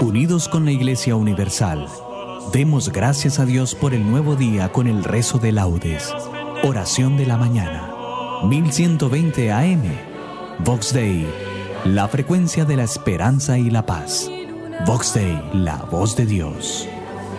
Unidos con la Iglesia Universal, demos gracias a Dios por el nuevo día con el rezo de laudes. Oración de la mañana. 1120 AM. Vox Dei, la frecuencia de la esperanza y la paz. Vox Dei, la voz de Dios.